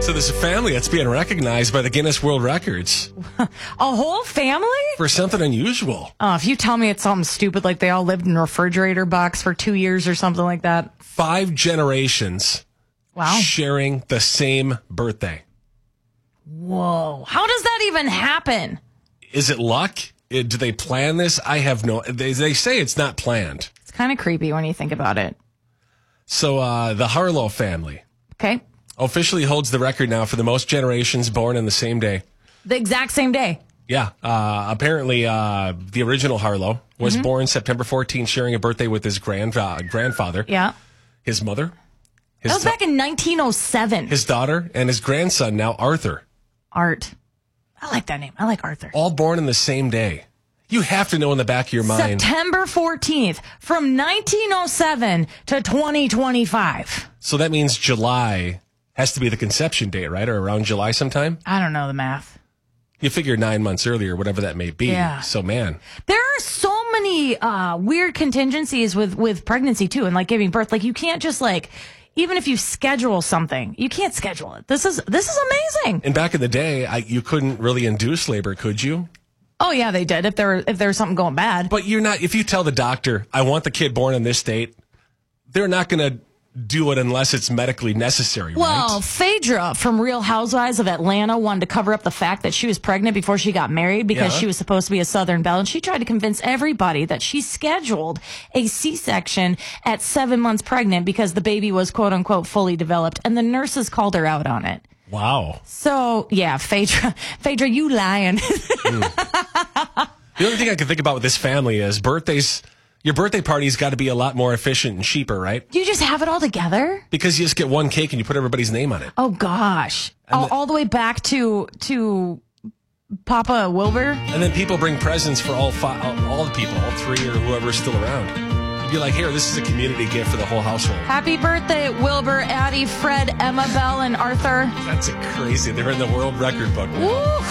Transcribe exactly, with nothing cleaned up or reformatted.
So there's a family that's being recognized by the Guinness World Records A whole family? for something unusual. Oh, if you tell me it's something stupid like they all lived in a refrigerator box for two years or something like that. Five generations Wow. sharing the same birthday. Whoa. How does that even happen? Is it luck? Uh, Do they plan this? I have no... They, they say it's not planned. It's kind of creepy when you think about it. So uh, the Harlow family Okay. officially holds the record now for the most generations born in the same day. The exact same day. Yeah. Uh, apparently, uh, the original Harlow was Mm-hmm. born September fourteenth, sharing a birthday with his grand, uh, grandfather, Yeah. his mother, his, That was da- back in nineteen oh seven. his daughter, and his grandson, now Arthur, Art. I like that name. I like Arthur. all born in the same day. You have to know in the back of your mind. September fourteenth from nineteen oh seven to twenty twenty-five. So that means July has to be the conception date, right? Or around July sometime? I don't know the math. You figure nine months earlier, whatever that may be. Yeah. So, man. There are so many uh, weird contingencies with, with pregnancy, too, and like giving birth. Like, you can't just like, even if you schedule something, you can't schedule it. This is this is amazing. And back in the day, I, you couldn't really induce labor, could you? Oh, yeah, they did if there if there was something going bad. But you're not, if you tell the doctor, I want the kid born in this date, they're not going to do it unless it's medically necessary, Well, right? Phaedra from Real Housewives of Atlanta wanted to cover up the fact that she was pregnant before she got married because Yeah. she was supposed to be a Southern Belle. And she tried to convince everybody that she scheduled a C-section at seven months pregnant because the baby was quote unquote fully developed. And the nurses called her out on it. Wow. So, yeah, Phaedra, Phaedra, you lying. The only thing I can think about with this family is birthdays, your birthday party's got to be a lot more efficient and cheaper, right? You just have it all together? Because you just get one cake and you put everybody's name on it. Oh, gosh. All, the- all the way back to to Papa Wilbur? And then people bring presents for all five, all, all the people, all three or whoever's still around. You'd be like, here, this is a community gift for the whole household. Happy birthday, Wilbur, Addie, Fred, Emma, Belle, and Arthur. That's a crazy. They're in the world record book now. Woo!